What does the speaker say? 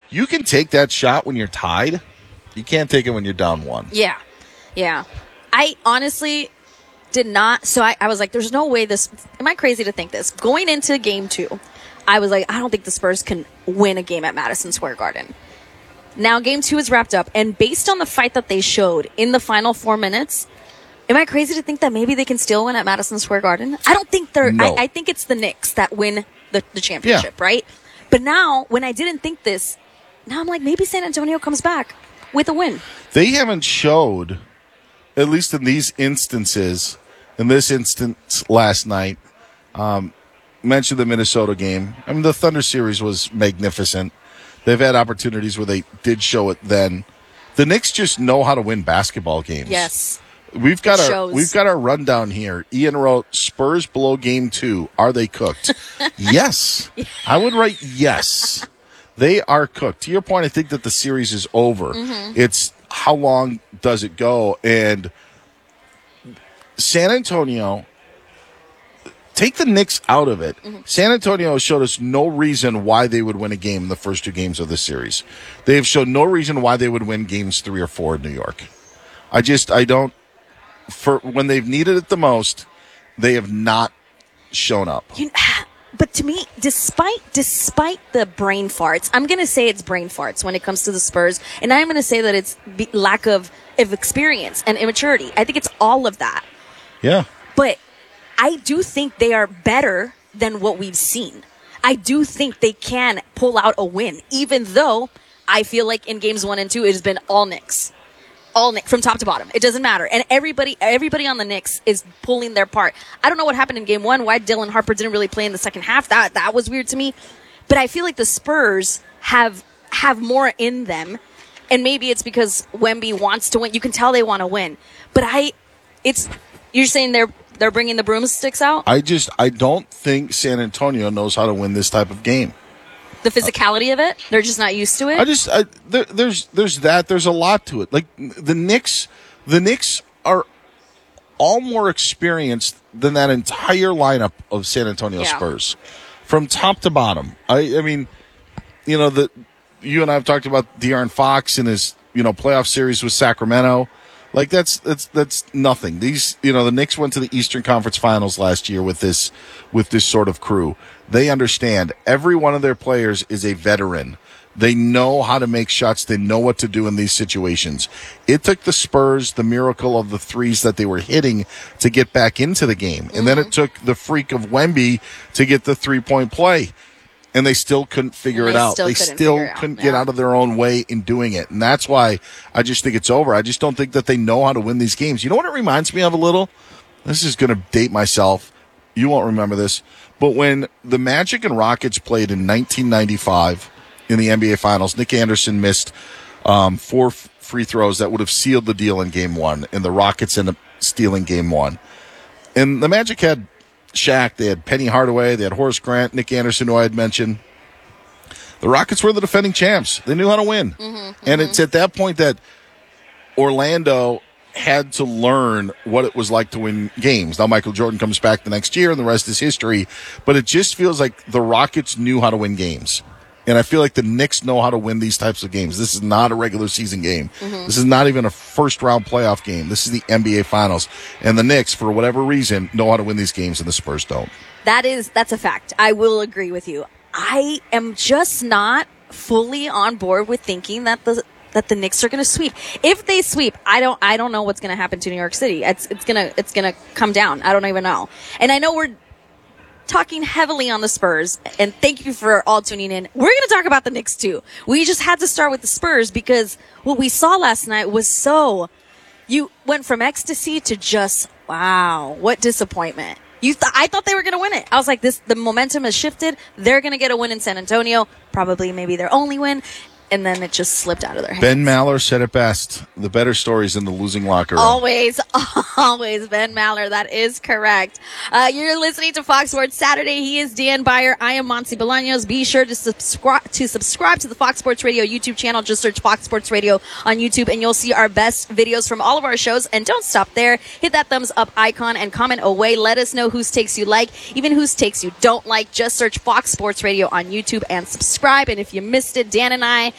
you can take that shot when you're tied. You can't take it when you're down 1. Yeah. I honestly did not. So I was like, there's no way this. Am I crazy to think this? Going into game 2, I was like, I don't think the Spurs can win a game at Madison Square Garden. Now game 2 is wrapped up. And based on the fight that they showed in the final 4 minutes, am I crazy to think that maybe they can still win at Madison Square Garden? I don't think they're. No. I think it's the Knicks that win the championship, right? But now, when I didn't think this, now I'm like, maybe San Antonio comes back with a win. They haven't showed, at least in these instances, in this instance last night, mentioned the Minnesota game. I mean, the Thunder series was magnificent. They've had opportunities where they did show it then. The Knicks just know how to win basketball games. Yes. We've got our rundown here. Ian wrote, Spurs below game 2. Are they cooked? Yes. I would write yes. They are cooked. To your point, I think that the series is over. Mm-hmm. It's how long does it go? And San Antonio, take the Knicks out of it. Mm-hmm. San Antonio showed us no reason why they would win a game in the first 2 games of the series. They have shown no reason why they would win games 3 or 4 in New York. I don't. For when they've needed it the most, they have not shown up. But to me, despite the brain farts, I'm going to say it's brain farts when it comes to the Spurs, and I'm going to say that it's lack of experience and immaturity. I think it's all of that. Yeah. But I do think they are better than what we've seen. I do think they can pull out a win, even though I feel like in games 1 and 2, it has been all Knicks. All Knicks, from top to bottom. It doesn't matter. And everybody on the Knicks is pulling their part. I don't know what happened in game 1, why Dylan Harper didn't really play in the second half. That was weird to me. But I feel like the Spurs have more in them. And maybe it's because Wemby wants to win. You can tell they want to win. But you're saying they're bringing the broomsticks out? I don't think San Antonio knows how to win this type of game. The physicality of it? They're just not used to it? There's that. There's a lot to it. Like the Knicks are all more experienced than that entire lineup of San Antonio Spurs. From top to bottom. I mean, you and I have talked about De'Aaron Fox in his, playoff series with Sacramento. Like that's nothing. These, the Knicks went to the Eastern Conference Finals last year with this sort of crew. They understand every one of their players is a veteran. They know how to make shots. They know what to do in these situations. It took the Spurs the miracle of the threes that they were hitting to get back into the game. And then it took the freak of Wemby to get the 3-point play. And they still couldn't figure it out. They still couldn't get out of their own way in doing it. And that's why I just think it's over. I just don't think that they know how to win these games. You know what it reminds me of a little? This is going to date myself. You won't remember this. But when the Magic and Rockets played in 1995 in the NBA Finals, Nick Anderson missed 4 free throws that would have sealed the deal in Game 1, and the Rockets ended up stealing Game 1. And the Magic had Shaq, they had Penny Hardaway, they had Horace Grant, Nick Anderson, who I had mentioned. The Rockets were the defending champs. They knew how to win. And it's at that point that Orlando had to learn what it was like to win games. Now Michael Jordan comes back the next year and the rest is history, but it just feels like the Rockets knew how to win games. And I feel like the Knicks know how to win these types of games. This is not a regular season game. This is not even a first round playoff game. This is the NBA Finals. And the Knicks, for whatever reason, know how to win these games and the Spurs don't. That's a fact. I will agree with you. I am just not fully on board with thinking that the Knicks are going to sweep. If they sweep, I don't know what's going to happen to New York City. It's going to come down. I don't even know. And I know we're talking heavily on the Spurs, and thank you for all tuning in. We're going to talk about the Knicks too. We just had to start with the Spurs because what we saw last night was you went from ecstasy to just, wow, what disappointment. I thought they were going to win it. I was like, the momentum has shifted. They're going to get a win in San Antonio, probably maybe their only win. And then it just slipped out of their hands. Ben Maller said it best. The better stories in the losing locker room. Always Ben Maller. That is correct. You're listening to Fox Sports Saturday. He is Dan Beyer. I am Monty Bolaños. Be sure to subscribe to the Fox Sports Radio YouTube channel. Just search Fox Sports Radio on YouTube, and you'll see our best videos from all of our shows. And don't stop there. Hit that thumbs up icon and comment away. Let us know whose takes you like, even whose takes you don't like. Just search Fox Sports Radio on YouTube and subscribe. And if you missed it, Dan and I